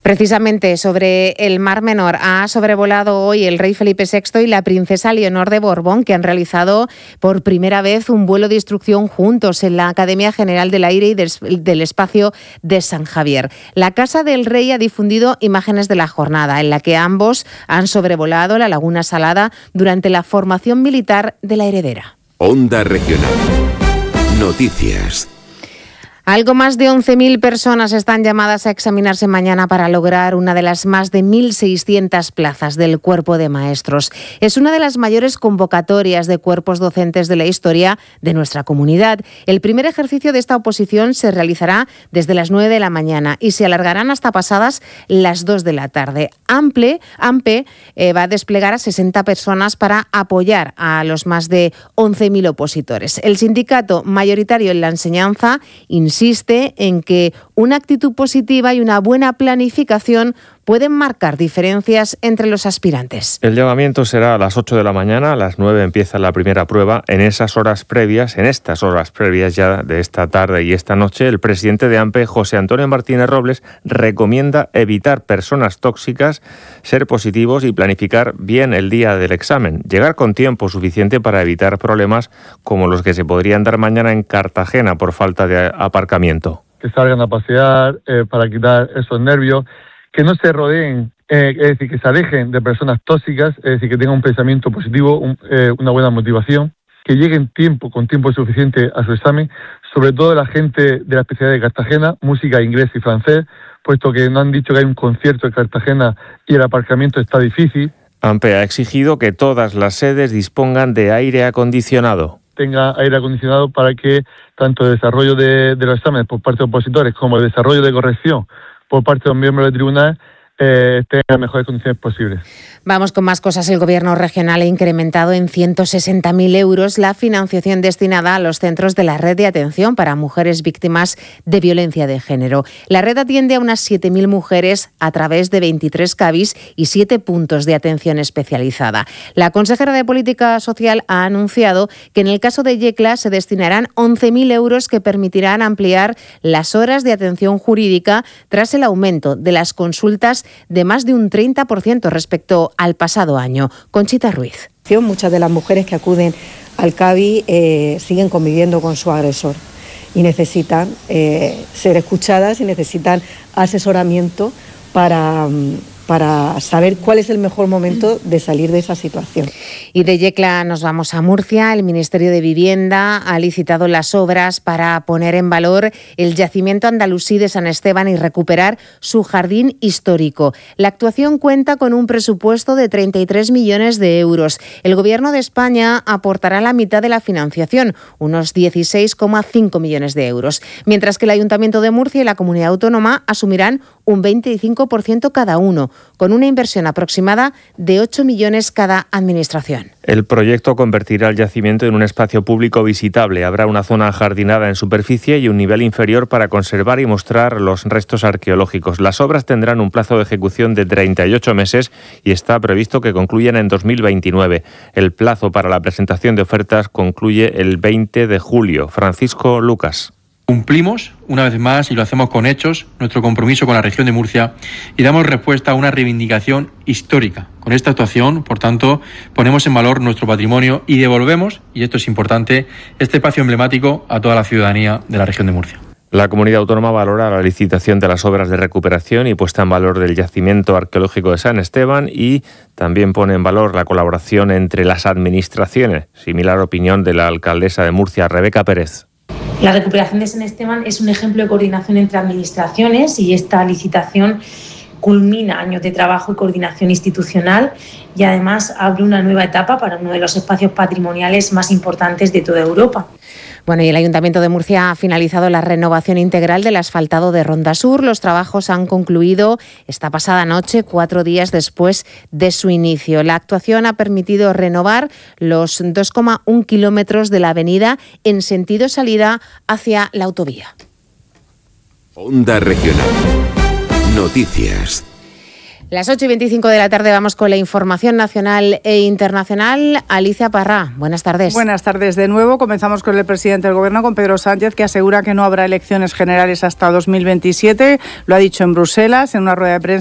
Precisamente sobre el Mar Menor ha sobrevolado hoy el rey Felipe VI y la princesa Leonor de Borbón, que han realizado por primera vez un vuelo de instrucción juntos en la Academia General del Aire y del Espacio de San Javier. La Casa del Rey ha difundido imágenes de la jornada en la que ambos han sobrevolado la Laguna Salada durante la formación militar de la heredera. Onda Regional. Noticias. Algo más de 11.000 personas están llamadas a examinarse mañana para lograr una de las más de 1.600 plazas del Cuerpo de Maestros. Es una de las mayores convocatorias de cuerpos docentes de la historia de nuestra comunidad. El primer ejercicio de esta oposición se realizará desde las 9 de la mañana y se alargarán hasta pasadas las 2 de la tarde. AMPE va a desplegar a 60 personas para apoyar a los más de 11.000 opositores. El sindicato mayoritario en la enseñanza insiste en que una actitud positiva y una buena planificación pueden marcar diferencias entre los aspirantes. El llamamiento será a las 8 de la mañana, a las 9 empieza la primera prueba. En estas horas previas ya de esta tarde y esta noche, el presidente de AMPE, José Antonio Martínez Robles, recomienda evitar personas tóxicas, ser positivos y planificar bien el día del examen. Llegar con tiempo suficiente para evitar problemas como los que se podrían dar mañana en Cartagena por falta de aparcamiento. Que salgan a pasear para quitar esos nervios, que no se rodeen, es decir, que se alejen de personas tóxicas, es decir, que tengan un pensamiento positivo, una buena motivación, que lleguen con tiempo suficiente a su examen, sobre todo la gente de la especialidad de Cartagena, música, inglés y francés, puesto que nos han dicho que hay un concierto en Cartagena y el aparcamiento está difícil. AMPE ha exigido que todas las sedes dispongan de aire acondicionado. Tenga aire acondicionado para que tanto el desarrollo de los exámenes por parte de opositores como el desarrollo de corrección por parte de los miembros del tribunal estén en las mejores condiciones posibles. Vamos con más cosas. El Gobierno regional ha incrementado en 160.000 euros la financiación destinada a los centros de la red de atención para mujeres víctimas de violencia de género. La red atiende a unas 7.000 mujeres a través de 23 CABIs y 7 puntos de atención especializada. La consejera de Política Social ha anunciado que en el caso de Yecla se destinarán 11.000 euros que permitirán ampliar las horas de atención jurídica tras el aumento de las consultas de más de un 30% respecto al pasado año. Conchita Ruiz. Muchas de las mujeres que acuden al CABI siguen conviviendo con su agresor y necesitan ser escuchadas y necesitan asesoramiento para saber cuál es el mejor momento de salir de esa situación. Y de Yecla nos vamos a Murcia. El Ministerio de Vivienda ha licitado las obras para poner en valor el yacimiento andalusí de San Esteban y recuperar su jardín histórico. La actuación cuenta con un presupuesto de 33 millones de euros. El Gobierno de España aportará la mitad de la financiación, unos 16,5 millones de euros, mientras que el Ayuntamiento de Murcia y la Comunidad Autónoma asumirán un 25% cada uno, con una inversión aproximada de 8 millones cada administración. El proyecto convertirá el yacimiento en un espacio público visitable. Habrá una zona ajardinada en superficie y un nivel inferior para conservar y mostrar los restos arqueológicos. Las obras tendrán un plazo de ejecución de 38 meses y está previsto que concluyan en 2029. El plazo para la presentación de ofertas concluye el 20 de julio. Francisco Lucas. Cumplimos, una vez más, y lo hacemos con hechos, nuestro compromiso con la región de Murcia y damos respuesta a una reivindicación histórica. Con esta actuación, por tanto, ponemos en valor nuestro patrimonio y devolvemos, y esto es importante, este espacio emblemático a toda la ciudadanía de la región de Murcia. La Comunidad Autónoma valora la licitación de las obras de recuperación y puesta en valor del yacimiento arqueológico de San Esteban y también pone en valor la colaboración entre las administraciones. Similar opinión de la alcaldesa de Murcia, Rebeca Pérez. La recuperación de San Esteban es un ejemplo de coordinación entre administraciones y esta licitación culmina años de trabajo y coordinación institucional y además abre una nueva etapa para uno de los espacios patrimoniales más importantes de toda Europa. Bueno, y el Ayuntamiento de Murcia ha finalizado la renovación integral del asfaltado de Ronda Sur. Los trabajos han concluido esta pasada noche, 4 días después de su inicio. La actuación ha permitido renovar los 2,1 kilómetros de la avenida en sentido salida hacia la autovía. Onda Regional. Noticias. Las 8:25 de la tarde vamos con la información nacional e internacional. Alicia Parrá, buenas tardes. Buenas tardes de nuevo. Comenzamos con el presidente del Gobierno, con Pedro Sánchez, que asegura que no habrá elecciones generales hasta 2027. Lo ha dicho en Bruselas, en una rueda de prensa